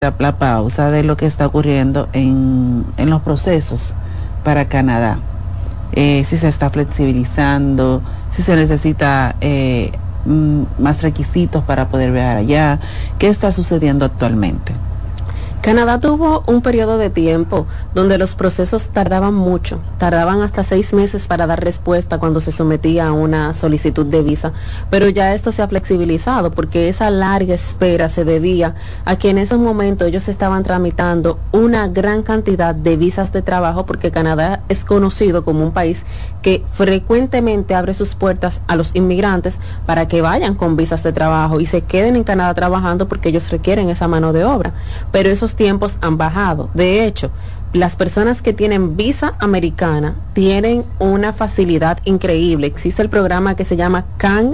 la pausa de lo que está ocurriendo en los procesos para Canadá. Si se está flexibilizando, si se necesita más requisitos para poder viajar allá. ¿Qué está sucediendo actualmente? Canadá tuvo un periodo de tiempo donde los procesos tardaban mucho, tardaban hasta 6 meses para dar respuesta cuando se sometía a una solicitud de visa, pero ya esto se ha flexibilizado porque esa larga espera se debía a que en ese momento ellos estaban tramitando una gran cantidad de visas de trabajo, porque Canadá es conocido como un país que frecuentemente abre sus puertas a los inmigrantes para que vayan con visas de trabajo y se queden en Canadá trabajando porque ellos requieren esa mano de obra, pero esos tiempos han bajado. De hecho, las personas que tienen visa americana tienen una facilidad increíble. Existe el programa que se llama CAN+,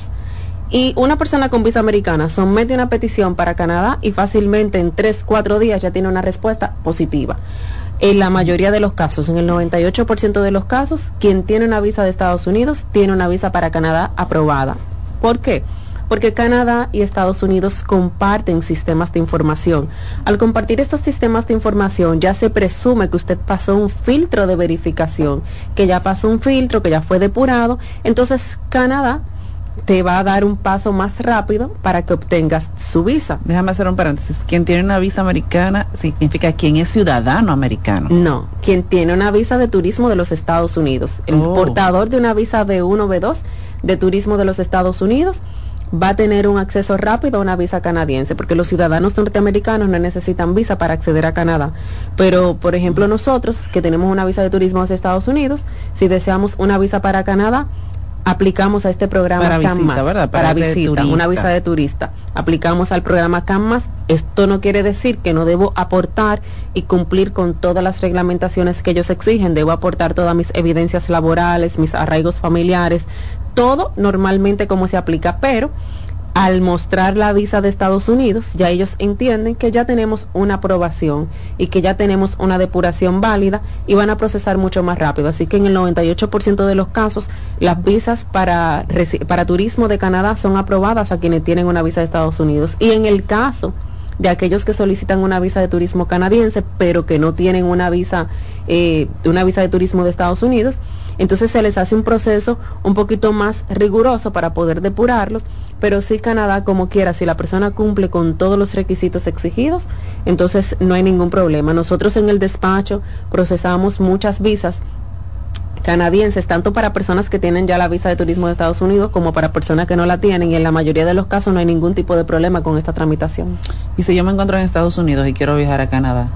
y una persona con visa americana somete una petición para Canadá y fácilmente en 3-4 días ya tiene una respuesta positiva. En la mayoría de los casos, en el 98% de los casos, quien tiene una visa de Estados Unidos tiene una visa para Canadá aprobada. ¿Por qué? Porque Canadá y Estados Unidos comparten sistemas de información. Al compartir estos sistemas de información, ya se presume que usted pasó un filtro de verificación, que ya pasó un filtro, que ya fue depurado. Entonces, Canadá te va a dar un paso más rápido para que obtengas su visa. Déjame hacer un paréntesis. Quien tiene una visa americana significa quien es ciudadano americano. No, quien tiene una visa de turismo de los Estados Unidos. El portador de una visa B1, B2 de turismo de los Estados Unidos va a tener un acceso rápido a una visa canadiense, porque los ciudadanos norteamericanos no necesitan visa para acceder a Canadá. Pero, por ejemplo, nosotros, que tenemos una visa de turismo hacia Estados Unidos, si deseamos una visa para Canadá, aplicamos a este programa para CAN+, visita, ¿verdad? Para visita, una visa de turista. Aplicamos al programa CAN+. Esto no quiere decir que no debo aportar y cumplir con todas las reglamentaciones que ellos exigen. Debo aportar todas mis evidencias laborales, mis arraigos familiares, todo normalmente como se aplica, pero al mostrar la visa de Estados Unidos, ya ellos entienden que ya tenemos una aprobación y que ya tenemos una depuración válida y van a procesar mucho más rápido. Así que en el 98% de los casos, las visas para turismo de Canadá son aprobadas a quienes tienen una visa de Estados Unidos. Y en el caso de aquellos que solicitan una visa de turismo canadiense, pero que no tienen una visa de turismo de Estados Unidos, entonces se les hace un proceso un poquito más riguroso para poder depurarlos, pero sí Canadá, como quiera, si la persona cumple con todos los requisitos exigidos, entonces no hay ningún problema. Nosotros en el despacho procesamos muchas visas canadienses, tanto para personas que tienen ya la visa de turismo de Estados Unidos como para personas que no la tienen, y en la mayoría de los casos no hay ningún tipo de problema con esta tramitación. Y si yo me encuentro en Estados Unidos y quiero viajar a Canadá,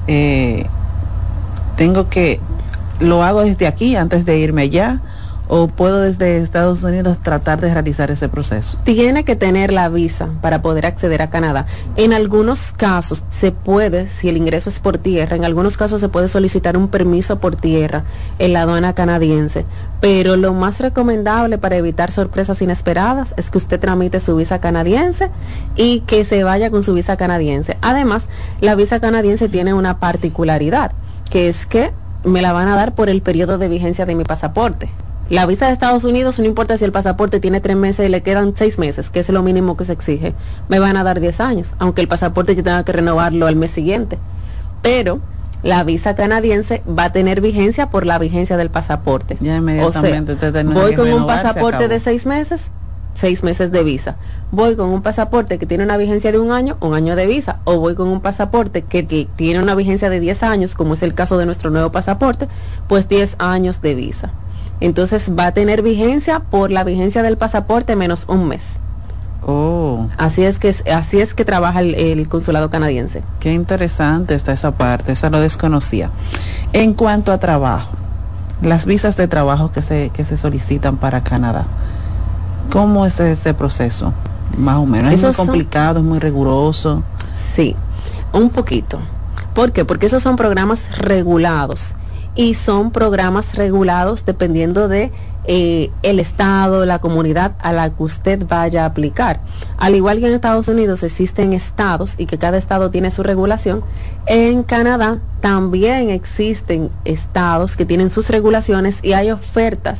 ¿lo hago desde aquí antes de irme allá? ¿O puedo desde Estados Unidos tratar de realizar ese proceso? Tiene que tener la visa para poder acceder a Canadá. En algunos casos se puede, si el ingreso es por tierra, en algunos casos se puede solicitar un permiso por tierra en la aduana canadiense. Pero lo más recomendable para evitar sorpresas inesperadas es que usted tramite su visa canadiense y que se vaya con su visa canadiense. Además, la visa canadiense tiene una particularidad, que es que me la van a dar por el periodo de vigencia de mi pasaporte. La visa de Estados Unidos, no importa si el pasaporte tiene 3 meses y le quedan 6 meses, que es lo mínimo que se exige, me van a dar 10 años, aunque el pasaporte yo tenga que renovarlo al mes siguiente. Pero la visa canadiense va a tener vigencia por la vigencia del pasaporte. Ya inmediatamente. O sea, voy con un pasaporte de 6 meses, 6 meses de visa. Voy con un pasaporte que tiene una vigencia de un año de visa. O voy con un pasaporte que tiene una vigencia de 10 años, como es el caso de nuestro nuevo pasaporte, pues 10 años de visa. Entonces va a tener vigencia por la vigencia del pasaporte menos un mes. Así es que trabaja el consulado canadiense. Qué interesante está esa parte, esa lo desconocía. En cuanto a trabajo, las visas de trabajo que se solicitan para Canadá, ¿cómo es ese proceso? Más o menos. ¿Es muy complicado, es muy riguroso? Sí, un poquito. ¿Por qué? Porque esos son programas regulados. Y son programas regulados dependiendo de el estado, la comunidad a la que usted vaya a aplicar. Al igual que en Estados Unidos existen estados y que cada estado tiene su regulación, en Canadá también existen estados que tienen sus regulaciones y hay ofertas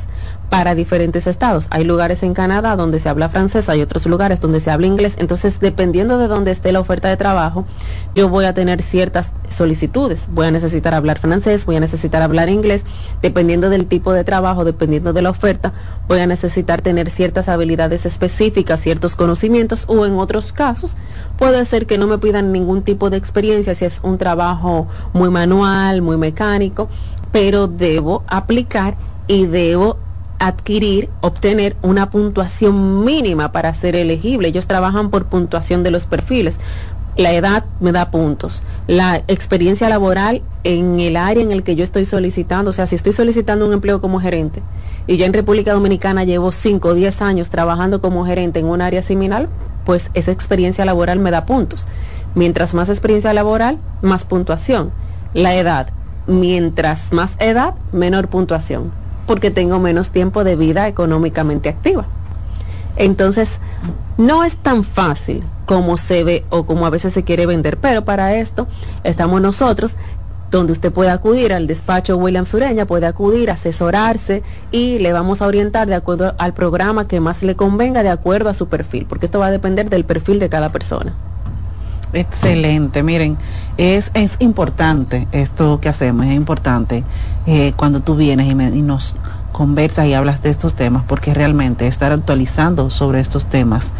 para diferentes estados. Hay lugares en Canadá donde se habla francés, hay otros lugares donde se habla inglés, entonces dependiendo de dónde esté la oferta de trabajo, yo voy a tener ciertas solicitudes, voy a necesitar hablar francés, voy a necesitar hablar inglés, dependiendo del tipo de trabajo, dependiendo de la oferta, voy a necesitar tener ciertas habilidades específicas, ciertos conocimientos, o en otros casos puede ser que no me pidan ningún tipo de experiencia si es un trabajo muy manual, muy mecánico, pero debo aplicar y debo obtener una puntuación mínima para ser elegible. Ellos trabajan por puntuación de los perfiles. La edad me da puntos, la experiencia laboral en el área en el que yo estoy solicitando, o sea, si estoy solicitando un empleo como gerente y ya en República Dominicana llevo 5 o 10 años trabajando como gerente en un área similar, pues esa experiencia laboral me da puntos. Mientras más experiencia laboral, más puntuación. La edad, mientras más edad, menor puntuación, porque tengo menos tiempo de vida económicamente activa. Entonces, no es tan fácil como se ve o como a veces se quiere vender, pero para esto estamos nosotros, donde usted puede acudir al despacho Williams Ureña, puede acudir, asesorarse y le vamos a orientar de acuerdo al programa que más le convenga, de acuerdo a su perfil, porque esto va a depender del perfil de cada persona. Excelente, miren, es importante esto que hacemos, es importante cuando tú vienes y nos conversas y hablas de estos temas, porque realmente estar actualizando sobre estos temas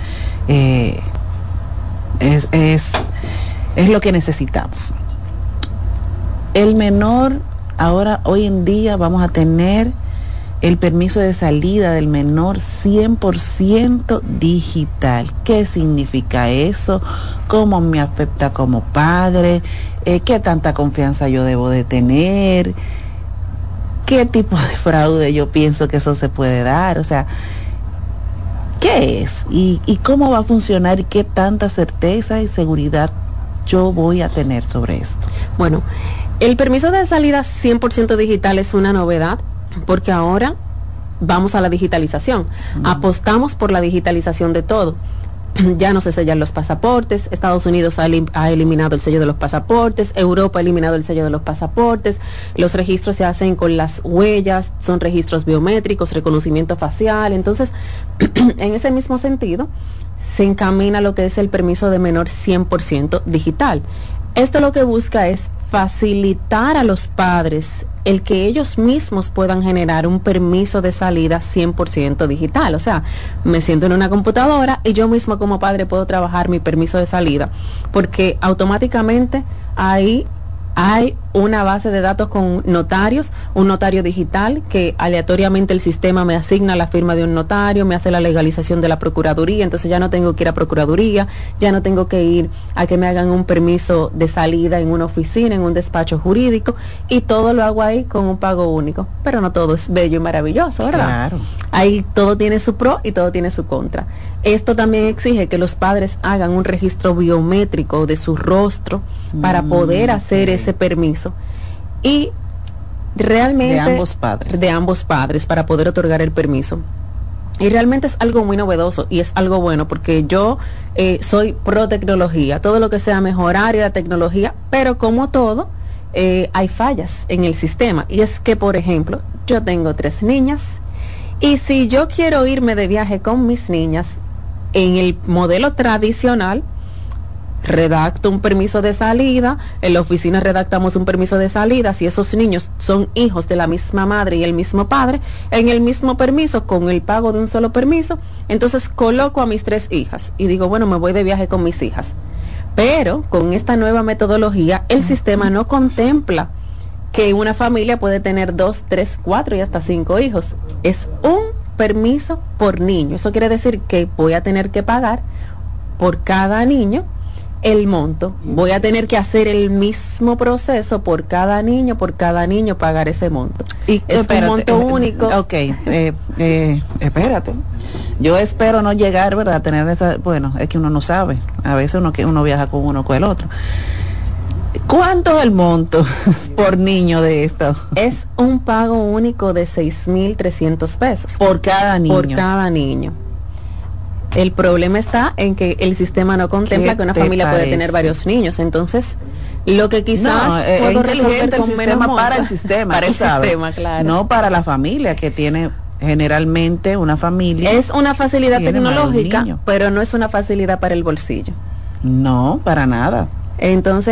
es lo que necesitamos. El menor, ahora, hoy en día vamos a tener el permiso de salida del menor 100% digital. ¿Qué significa eso? ¿Cómo me afecta como padre? ¿Qué tanta confianza yo debo de tener? ¿Qué tipo de fraude yo pienso que eso se puede dar? O sea, ¿qué es? ¿Y cómo va a funcionar? ¿Y qué tanta certeza y seguridad yo voy a tener sobre esto? Bueno, el permiso de salida 100% digital es una novedad, porque ahora vamos a la digitalización. Apostamos por la digitalización de todo. Ya no se sellan los pasaportes, Estados Unidos ha eliminado el sello de los pasaportes, Europa ha eliminado el sello de los pasaportes, los registros se hacen con las huellas, son registros biométricos, reconocimiento facial. Entonces, en ese mismo sentido, se encamina lo que es el permiso de menor 100% digital. Esto lo que busca es facilitar a los padres el que ellos mismos puedan generar un permiso de salida 100% digital. O sea, me siento en una computadora y yo mismo como padre puedo trabajar mi permiso de salida, porque automáticamente ahí hay una base de datos con notarios, un notario digital que aleatoriamente el sistema me asigna la firma de un notario, me hace la legalización de la procuraduría, entonces ya no tengo que ir a procuraduría, ya no tengo que ir a que me hagan un permiso de salida en una oficina, en un despacho jurídico, y todo lo hago ahí con un pago único. Pero no todo es bello y maravilloso, ¿verdad? Claro. Ahí todo tiene su pro y todo tiene su contra. Esto también exige que los padres hagan un registro biométrico de su rostro para poder hacer ese permiso, y realmente de ambos padres para poder otorgar el permiso. Y realmente es algo muy novedoso y es algo bueno, porque yo soy pro tecnología, todo lo que sea mejorar la tecnología, pero como todo, hay fallas en el sistema. Y es que, por ejemplo, yo tengo 3 niñas, y si yo quiero irme de viaje con mis niñas en el modelo tradicional, redacto un permiso de salida, en la oficina redactamos un permiso de salida, si esos niños son hijos de la misma madre y el mismo padre, en el mismo permiso, con el pago de un solo permiso, entonces coloco a mis 3 hijas y digo, bueno, me voy de viaje con mis hijas. Pero con esta nueva metodología, el sistema no contempla que una familia puede tener 2, 3, 4 y hasta 5 hijos. Es un permiso por niño. Eso quiere decir que voy a tener que pagar por cada niño el monto. Voy a tener que hacer el mismo proceso por cada niño, pagar ese monto. Y es un monto único. Ok, espérate. Yo espero no llegar, ¿verdad?, a tener esa, bueno, es que uno no sabe. A veces uno viaja con uno con el otro. ¿Cuánto es el monto por niño de esto? Es un pago único de 6,300 pesos. Por cada niño. Por cada niño. El problema está en que el sistema no contempla que una familia puede tener varios niños. Entonces, lo que quizás puedo resolver con menos monto, para el sistema, claro. No para la familia que tiene generalmente una familia es una facilidad tiene más de un tecnológica, niño. pero no es una facilidad para el bolsillo. No, para nada. Entonces